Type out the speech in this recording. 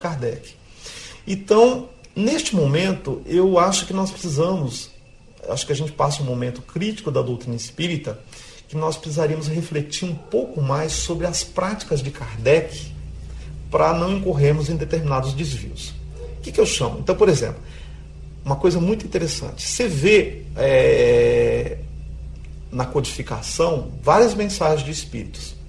Kardec. Então, neste momento, eu acho que nós precisamos, acho que a gente passa um momento crítico da doutrina espírita, que nós precisaríamos refletir um pouco mais sobre as práticas de Kardec para não incorrermos em determinados desvios. O que eu chamo? Então, por exemplo, uma coisa muito interessante, você vê na codificação várias mensagens de espíritos.